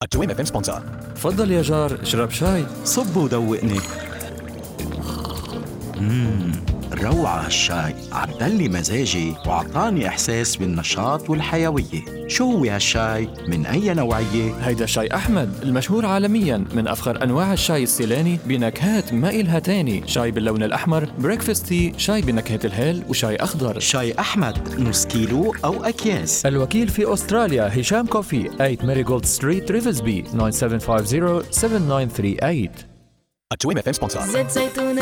التويم اف ام سبونسر. تفضل يا جار، اشرب شاي. صب ودوقني. روعة هالشاي، عدلي مزاجي وعطاني إحساس بالنشاط والحيوية. شو هو هالشاي؟ من أي نوعية؟ هيدا شاي أحمد المشهور عالمياً، من أفخر أنواع الشاي السيلاني بنكهات ما إلها تاني. شاي باللون الأحمر، بريكفاست تي، شاي بنكهة الهيل، وشاي أخضر. شاي أحمد نص كيلو أو أكياس. الوكيل في أستراليا هشام كوفي، 8 ماريغولد ستريت ريفزبي، 9750 7938. التويم اف ام سبونسر. زيت زيتون